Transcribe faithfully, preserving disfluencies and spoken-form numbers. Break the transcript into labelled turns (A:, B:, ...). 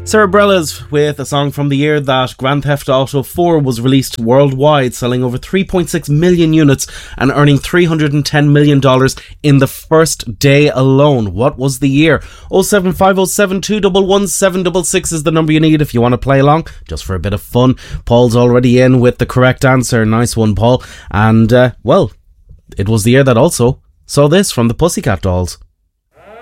A: Cerebrellas with a song from the year that Grand Theft Auto four was released worldwide, selling over three point six million units and earning three hundred ten million dollars in the first day alone. What was the year? oh seven five oh seven two one one seven six six is the number you need if you want to play along, just for a bit of fun. Paul's already in with the correct answer. Nice one, Paul. And, uh, well, it was the year that also saw this from the Pussycat Dolls.